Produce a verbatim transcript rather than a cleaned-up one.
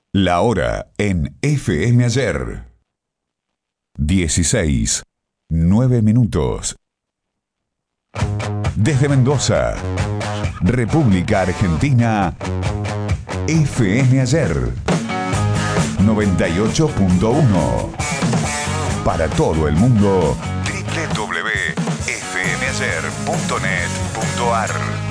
La hora en F M Ayer. dieciséis, nueve minutos. Desde Mendoza, República Argentina, F M Ayer. noventa y ocho punto uno. Para todo el mundo, doble u doble u doble u punto f m ayer punto net punto a r.